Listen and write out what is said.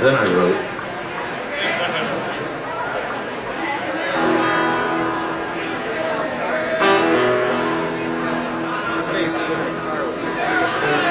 than I wrote. This guy used to live in a car with us.